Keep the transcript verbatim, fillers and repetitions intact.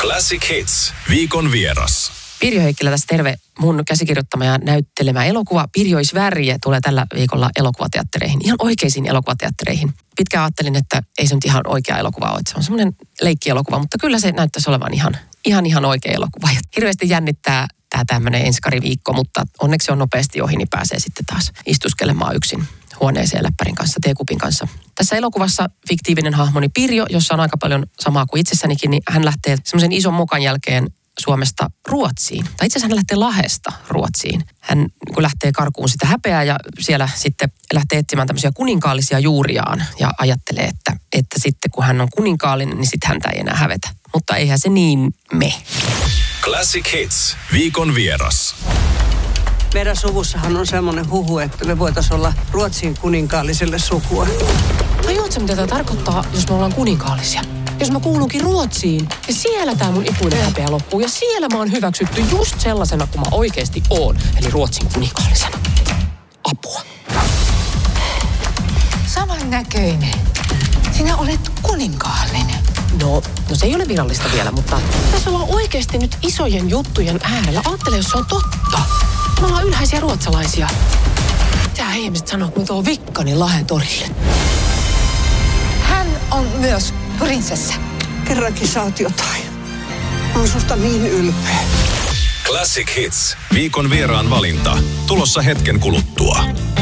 Classic Hits. Viikon vieras. Pirjo Heikkilä tässä terve. Mun käsikirjoittama ja näyttelemä elokuva Pirjoisvärje tulee tällä viikolla elokuvateattereihin. Ihan oikeisiin elokuvateattereihin. Pitkään ajattelin, että ei se nyt ihan oikea elokuva ole. Se on semmoinen leikkielokuva, mutta kyllä se näyttäisi olevan ihan, ihan, ihan oikea elokuva. Ja hirveästi jännittää tämä tämmöinen enskariviikko, mutta onneksi on nopeasti ohi, niin pääsee sitten taas istuskelemaan yksin huoneeseen läppärin kanssa, teekupin kanssa. Tässä elokuvassa fiktiivinen hahmoni Pirjo, jossa on aika paljon samaa kuin itsessänikin, niin hän lähtee semmoisen ison mokan jälkeen Suomesta Ruotsiin. Tai itse asiassa hän lähtee Lahdesta Ruotsiin. Hän kun lähtee karkuun sitä häpeää ja siellä sitten lähtee etsimään tämmöisiä kuninkaallisia juuriaan ja ajattelee, että, että sitten kun hän on kuninkaallinen, niin sitten häntä ei enää hävetä. Mutta eihän se niin me. Classic Hits. Viikon vieras. Meidän suvussahan on semmoinen huhu, että me voitaisiin olla Ruotsin kuninkaalliselle sukua. Tajuatko, mitä tämä tarkoittaa, jos me ollaan kuninkaallisia? Jos mä kuulunkin Ruotsiin, ja siellä tää mun ikuinen häpeä loppuu, ja siellä mä oon hyväksytty just sellaisena, kuin mä oikeasti oon, eli Ruotsin kuninkaallisena. Apua. Saman näköinen. Sinä olet kuninkaallinen. No, no se ei ole virallista vielä, mutta tässä ollaan oikeasti nyt isojen juttujen äärellä. Aattele, jos se on totta. Me ollaan ylhäisiä ruotsalaisia. Tää ihmiset sanoo, kun tuo Vikkani Lahden torille. Hän on myös prinsessa. Kerrankin sä oot jotain. Mä oon susta niin ylpeä. Classic Hits. Viikon vieraan valinta. Tulossa hetken kuluttua.